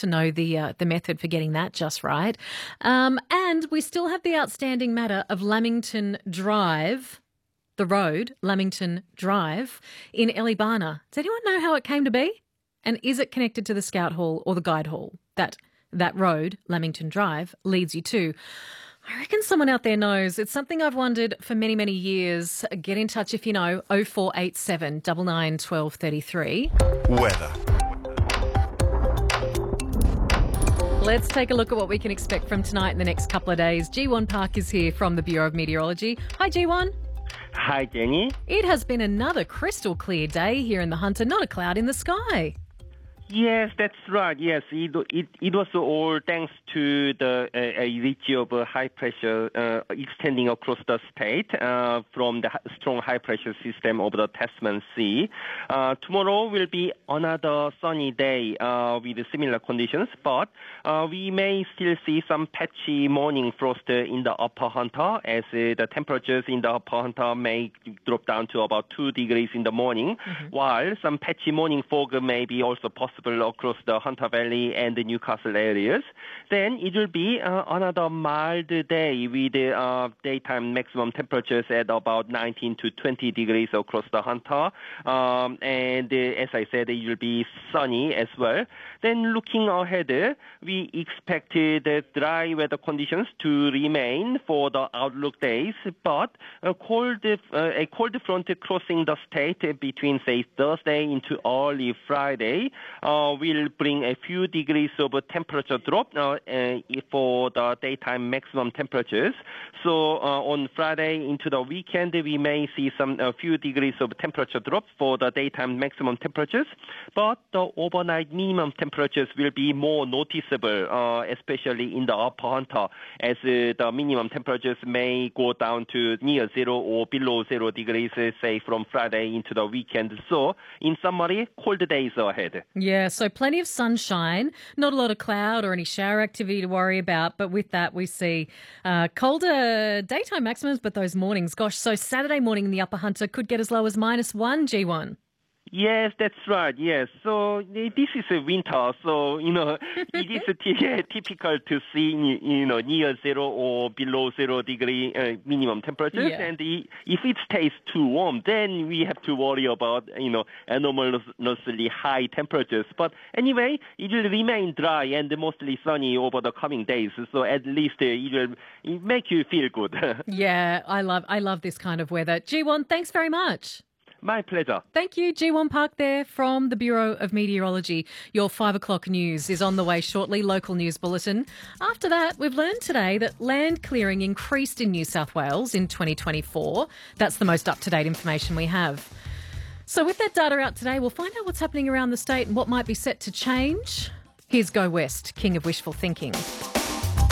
to know the method for getting that just right. And we still have the outstanding matter of Lamington Drive, the road, Lamington Drive, in Eleebana. Does anyone know how it came to be? And is it connected to the Scout Hall or the Guide Hall that road, Lamington Drive, leads you to? I reckon someone out there knows. It's something I've wondered for many, many years. Get in touch if you know, 0487 99 12 33. Weather. Let's take a look at what we can expect from tonight and the next couple of days. G1 Park is here from the Bureau of Meteorology. Hi, G1. Hi, Jenny. It has been another crystal clear day here in the Hunter, not a cloud in the sky. Yes, that's right. Yes, it was all thanks to the reach of high pressure extending across the state from the strong high pressure system over the Tasman Sea. Tomorrow will be another sunny day with similar conditions, but we may still see some patchy morning frost in the upper Hunter as the temperatures in the upper Hunter may drop down to about 2 degrees in the morning, while some patchy morning fog may be also possible across the Hunter Valley and the Newcastle areas. Then it will be another mild day with daytime maximum temperatures at about 19 to 20 degrees across the Hunter. And as I said, it will be sunny as well. Then looking ahead, we expect the dry weather conditions to remain for the outlook days, but a cold front crossing the state between, say, Thursday into early Friday will bring a few degrees of temperature drop for the daytime maximum temperatures. So on Friday into the weekend, we may see a few degrees of temperature drop for the daytime maximum temperatures, but the overnight minimum temperatures will be more noticeable, especially in the upper Hunter, as the minimum temperatures may go down to near 0 or below 0 degrees, say, from Friday into the weekend. So, in summary, cold days ahead. Yeah, so plenty of sunshine, not a lot of cloud or any shower activity to worry about, but with that we see colder daytime maximums, but those mornings, gosh, so Saturday morning in the upper Hunter could get as low as -1, G1. Yes, that's right. Yes. So this is a winter. So, it is typical to see, near 0 or below 0 degree minimum temperatures. Yeah. And if it stays too warm, then we have to worry about, anomalously high temperatures. But anyway, it will remain dry and mostly sunny over the coming days. So at least it will make you feel good. Yeah, I love this kind of weather. G1, thanks very much. My pleasure. Thank you, G1 Park there from the Bureau of Meteorology. Your 5 o'clock news is on the way shortly, local news bulletin. After that, we've learned today that land clearing increased in New South Wales in 2024. That's the most up-to-date information we have. So with that data out today, we'll find out what's happening around the state and what might be set to change. Here's Go West, King of Wishful Thinking.